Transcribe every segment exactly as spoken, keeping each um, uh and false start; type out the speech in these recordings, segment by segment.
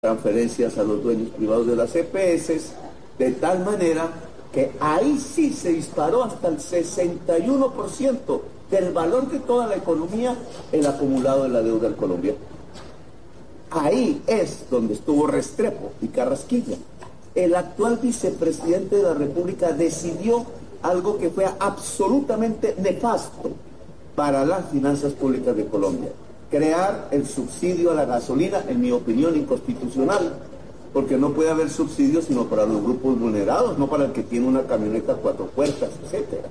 transferencias a los dueños privados de las E P S, de tal manera que ahí sí se disparó hasta el sesenta y uno por ciento del valor de toda la economía el acumulado de la deuda en Colombia. Ahí es donde estuvo Restrepo y Carrasquilla. El actual vicepresidente de la República decidió algo que fue absolutamente nefasto para las finanzas públicas de Colombia: crear el subsidio a la gasolina, en mi opinión inconstitucional, porque no puede haber subsidio sino para los grupos vulnerados, no para el que tiene una camioneta cuatro puertas, etcétera.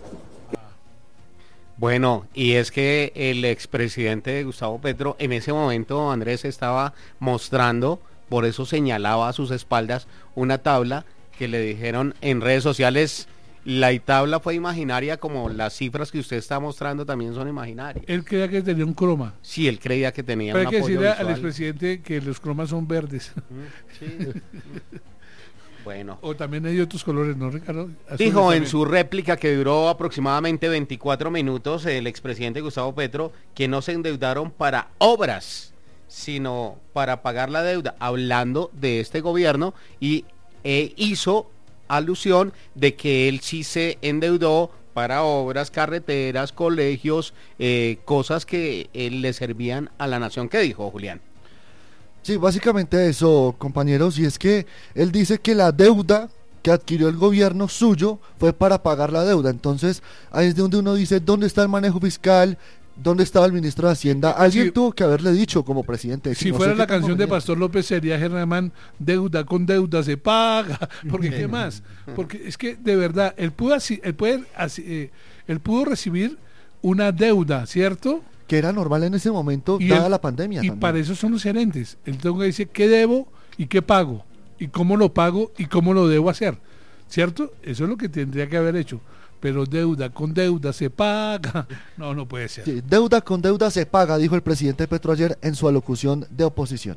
Bueno, y es que el expresidente Gustavo Petro en ese momento, Andrés, estaba mostrando, por eso señalaba a sus espaldas una tabla que le dijeron en redes sociales: la tabla fue imaginaria, como las cifras que usted está mostrando también son imaginarias. Él creía que tenía un croma. Sí, él creía que tenía Pero un hay que apoyo decirle visual. al expresidente que los cromas son verdes. Sí. Bueno. O también hay otros colores, ¿no, Ricardo? Azules Dijo en también. su réplica, que duró aproximadamente veinticuatro minutos, el expresidente Gustavo Petro, que no se endeudaron para obras, sino para pagar la deuda, hablando de este gobierno, y eh, hizo alusión de que él sí se endeudó para obras, carreteras, colegios, eh, cosas que eh, le servían a la nación. ¿Qué dijo, Julián? Sí, básicamente eso, compañeros, y es que él dice que la deuda que adquirió el gobierno suyo fue para pagar la deuda. Entonces, ahí es de donde uno dice: ¿dónde está el manejo fiscal? ¿Dónde estaba el ministro de Hacienda? Alguien Sí. tuvo que haberle dicho como presidente. Si no fuera sé la qué tan canción de conveniente. Pastor López, sería Germán: deuda con deuda se paga. Porque ¿qué más? Porque es que de verdad, él pudo, así, él puede, así, eh, él pudo recibir una deuda, ¿cierto? Que era normal en ese momento, Y dada él- la pandemia. Y también. para eso son los gerentes. Él tengo que decir qué debo y qué pago, y cómo lo pago y cómo lo debo hacer, ¿cierto? Eso es lo que tendría que haber hecho. Pero deuda con deuda se paga. No, no puede ser. Sí, deuda con deuda se paga, dijo el presidente Petro ayer en su alocución de oposición.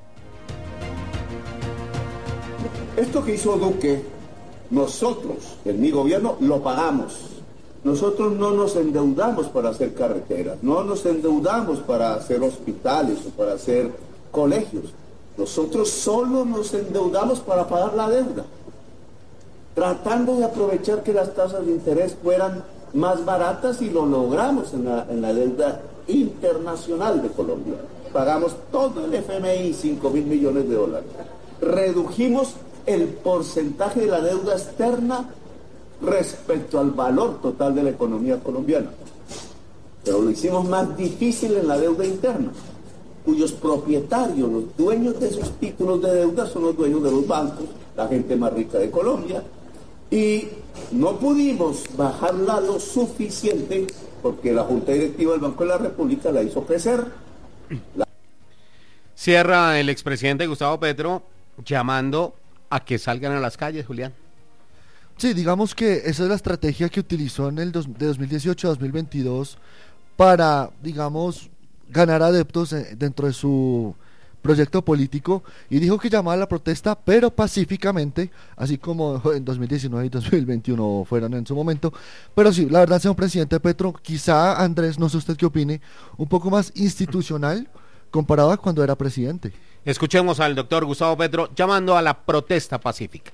Esto que hizo Duque, nosotros, en mi gobierno, lo pagamos. Nosotros no nos endeudamos para hacer carreteras, no nos endeudamos para hacer hospitales o para hacer colegios. Nosotros solo nos endeudamos para pagar la deuda, tratando de aprovechar que las tasas de interés fueran más baratas, y lo logramos en la, en la deuda internacional de Colombia. Pagamos todo el F M I, cinco mil millones de dólares. Redujimos el porcentaje de la deuda externa respecto al valor total de la economía colombiana. Pero lo hicimos más difícil en la deuda interna, cuyos propietarios, los dueños de esos títulos de deuda, son los dueños de los bancos, la gente más rica de Colombia, y no pudimos bajarla lo suficiente porque la Junta Directiva del Banco de la República la hizo crecer. La... Cierra el expresidente Gustavo Petro llamando a que salgan a las calles, Julián. Sí, digamos que esa es la estrategia que utilizó en el dos, de dos mil dieciocho a dos mil veintidós para, digamos, ganar adeptos eh, dentro de su proyecto político, y dijo que llamaba a la protesta, pero pacíficamente, así como en dos mil diecinueve y dos mil veintiuno fueron en su momento. Pero sí, la verdad, señor presidente Petro, quizá, Andrés, no sé usted qué opine, un poco más institucional comparado a cuando era presidente. Escuchemos al doctor Gustavo Petro llamando a la protesta pacífica.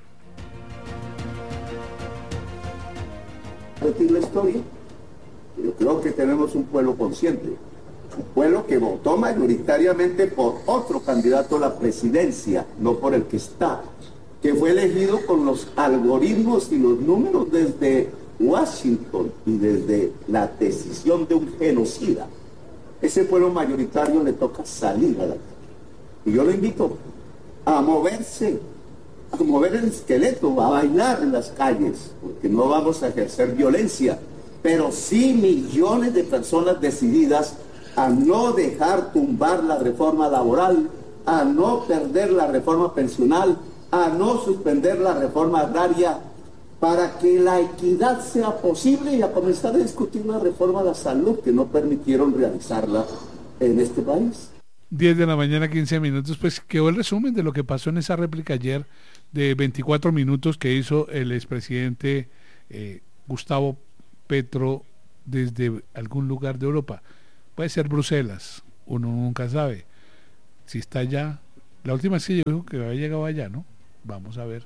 Repetir la historia. Yo creo que tenemos un pueblo consciente, un pueblo que votó mayoritariamente por otro candidato a la presidencia, no por el que está, que fue elegido con los algoritmos y los números desde Washington y desde la decisión de un genocida. Ese pueblo mayoritario le toca salir a la calle. Y yo lo invito a moverse, a mover el esqueleto, a bailar en las calles, porque no vamos a ejercer violencia, pero sí millones de personas decididas a no dejar tumbar la reforma laboral, a no perder la reforma pensional, a no suspender la reforma agraria, para que la equidad sea posible, y a comenzar a discutir una reforma a la salud que no permitieron realizarla en este país. diez de la mañana, quince minutos, pues quedó el resumen de lo que pasó en esa réplica ayer de veinticuatro minutos que hizo el expresidente eh, Gustavo Petro desde algún lugar de Europa. Puede ser Bruselas, uno nunca sabe. Si está allá, La última vez que llegó dijo que había llegado allá, ¿no? Vamos a ver.